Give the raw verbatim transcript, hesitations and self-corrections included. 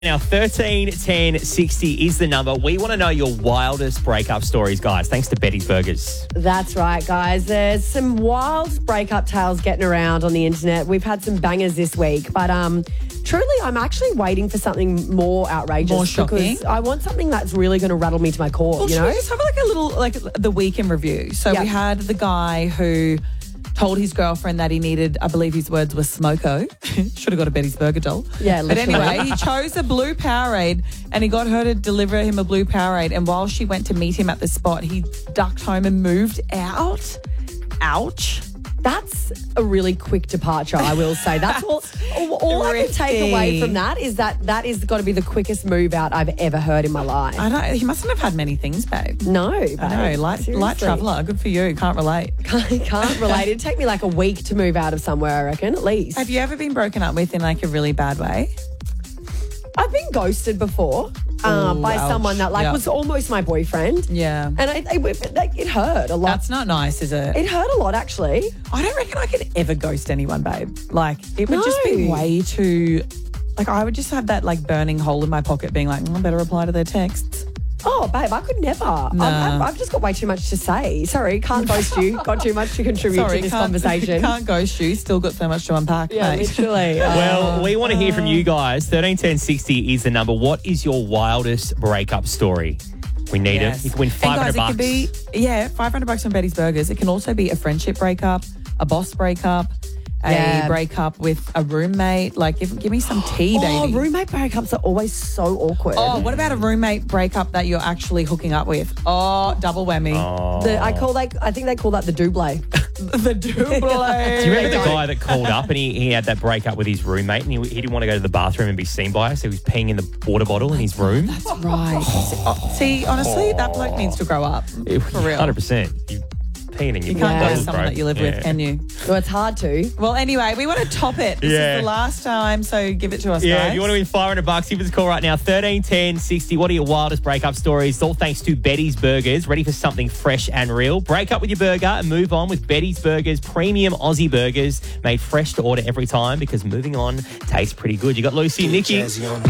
Now, thirteen ten sixty is the number. We want to know your wildest breakup stories, guys, thanks to Betty's Burgers. That's right, guys. There's some wild breakup tales getting around on the internet. We've had some bangers this week, but um, truly, I'm actually waiting for something more outrageous. More shocking? Because I want something that's really going to rattle me to my core, Well, you should know? we just have like a little, like the week in review? So Yeah. we had the guy who told his girlfriend that he needed, I believe his words were smoko. Should have got a Betty's Burger doll. Yeah, But literally. anyway, he chose a blue Powerade and he got her to deliver him a blue Powerade. And while she went to meet him at the spot, he ducked home and moved out. Ouch. That's a really quick departure, I will say. That's all. All, all I can take away Thrifty. from that is that that is got to be the quickest move out I've ever heard in my life. I don't, he mustn't have had many things, babe. no, I know, light, light traveller. Good for you. Can't relate. Can't, can't relate. It'd take me like a week to move out of somewhere, I reckon, at least. Have you ever been broken up with in like a really bad way? I've been ghosted before um, Ooh, by ouch. someone that like Yeah. was almost my boyfriend. Yeah. And I, it, it, like, it hurt a lot. That's not nice, is it? It hurt a lot, actually. I don't reckon I could ever ghost anyone, babe. Like, it would just be No. way too... Like, I would just have that, like, burning hole in my pocket being like, mm, I better reply to their texts. Oh, babe, I could never. I've, Nah. I've, I've just got way too much to say. Sorry, can't ghost you. Got too much to contribute Sorry, to this can't, conversation. can't ghost you. Still got so much to unpack, yeah, mate. literally. Well, we want to hear from Uh, you guys. thirteen ten sixty is the number. What is your wildest breakup story? We need Yes. it. You can win five hundred and guys, bucks. it could be, yeah, five hundred bucks on Betty's Burgers. It can also be a friendship breakup, a boss breakup, a Yeah. breakup with a roommate. Like, give, give me some tea, Oh, baby. roommate breakups are always so awkward. Oh, what about a roommate breakup that you're actually hooking up with? Oh, double whammy. The, I call like I think they call that the double. The double. Do you remember the guy that called up and he, he had that breakup with his roommate and he, he didn't want to go to the bathroom and be seen by us, so he was peeing in the water bottle in his room? That's right. Oh, see, honestly, that bloke needs to grow up. For real. one hundred percent. You peeing in your You can't Yeah. go to bottles, someone bro. that you live Yeah. with, can you? Well, it's hard to. Well, anyway, we want to top it. This Yeah. is the last time, so give it to us, Yeah, guys. if you want to win five hundred bucks, give us a call right now. thirteen ten sixty. What are your wildest breakup stories? It's all thanks to Betty's Burgers. Ready for something fresh and real? Break up with your burger and move on with Betty's Burgers. Premium Aussie burgers made fresh to order every time because moving on tastes pretty good. You got Lucy and Nikki.